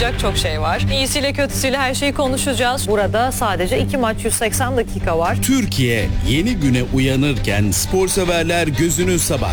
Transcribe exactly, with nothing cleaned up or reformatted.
konuşulacak çok şey var. İyisiyle kötüsüyle her şeyi konuşacağız. Burada sadece iki maç yüz seksen dakika var. Türkiye yeni güne uyanırken spor severler gözünü sabah